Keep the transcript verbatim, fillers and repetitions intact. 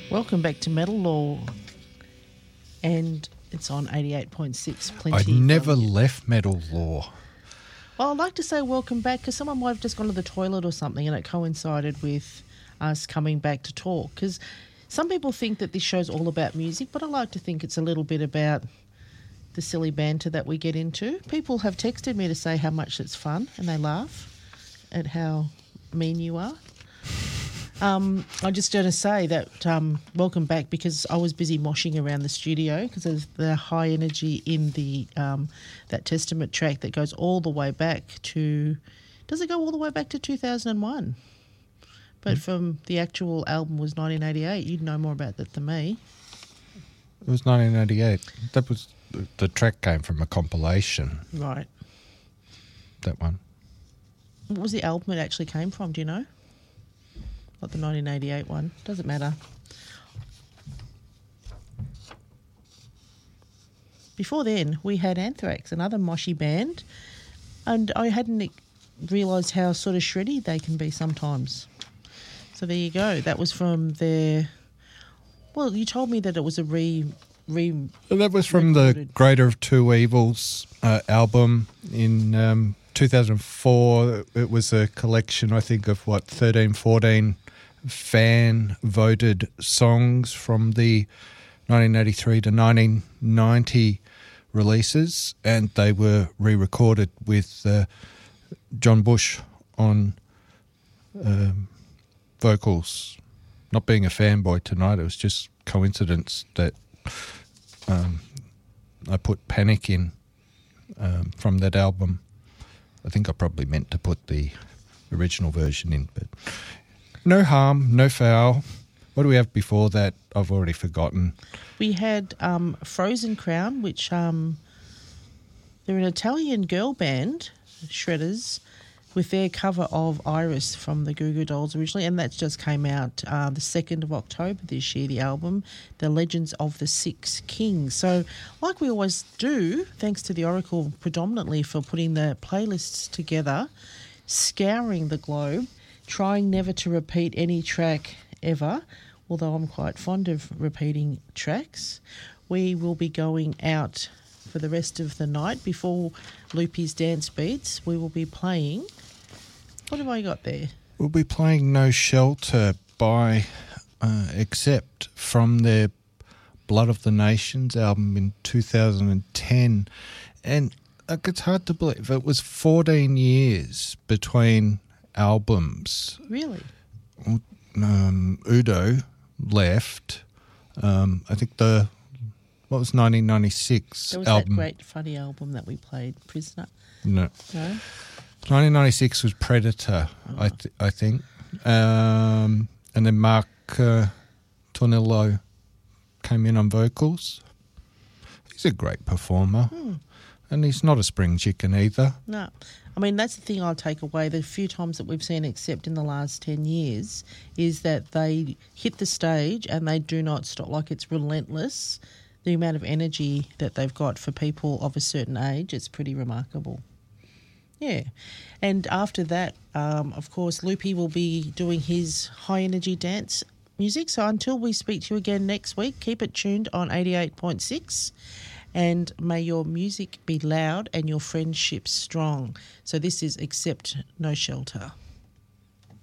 Welcome back to Metal Law, and it's on eighty-eight point six. Plenty. I'd never left Metal Law. Well, I'd like to say welcome back because someone might have just gone to the toilet or something and it coincided with us coming back to talk. Because some people think that this show's all about music, but I like to think it's a little bit about the silly banter that we get into. People have texted me to say how much it's fun and they laugh at how mean you are. Um, I'm just going to say that um, welcome back because I was busy moshing around the studio because there's the high energy in the um, that Testament track that goes all the way back to... Does it go all the way back to two thousand one? But mm. from the actual album was nineteen eighty-eight. You'd know more about that than me. It was nineteen eighty-eight. That was... The track came from a compilation. Right. That one. What was the album it actually came from, do you know? Not the nineteen eighty-eight one. Doesn't matter. Before then, we had Anthrax, another moshy band, and I hadn't realised how sort of shreddy they can be sometimes. So there you go. That was from their... Well, you told me that it was a re... re well, that was from recorded. the Greater of Two Evils uh, album in um, two thousand four. It was a collection, I think, of, what, thirteen, fourteen... fan-voted songs from the nineteen eighty-three to nineteen ninety releases, and they were re-recorded with uh, John Bush on um, vocals. Not being a fanboy tonight, it was just coincidence that um, I put Panic in um, from that album. I think I probably meant to put the original version in, but... No harm, no foul. What do we have before that? I've already forgotten. We had um, Frozen Crown, which um, they're an Italian girl band, Shredders, with their cover of Iris from the Goo Goo Dolls originally, and that just came out uh, the second of October this year, the album, The Legends of the Six Kings. So like we always do, thanks to the Oracle predominantly for putting the playlists together, scouring the globe, trying never to repeat any track ever, although I'm quite fond of repeating tracks. We will be going out for the rest of the night before Loopy's Dance Beats. We will be playing... What have I got there? We'll be playing No Shelter by uh, Accept from their Blood of the Nations album in two thousand ten. And like, it's hard to believe. It was fourteen years between... albums. Really? Um, Udo left. Um, I think the what was nineteen ninety-six there was album. That great funny album that we played, Prisoner. No, no. nineteen ninety-six was Predator. Oh. I th- I think, um, and then Mark uh, Tornillo came in on vocals. He's a great performer, hmm. and he's not a spring chicken either. No. I mean, that's the thing I'll take away. The few times that we've seen Accept in the last ten years is that they hit the stage and they do not stop. Like, it's relentless. The amount of energy that they've got for people of a certain age, it's pretty remarkable. Yeah. And after that, um, of course, Loopy will be doing his high-energy dance music. So until we speak to you again next week, keep it tuned on eighty-eight point six. And may your music be loud and your friendships strong. So this is Accept, No Shelter.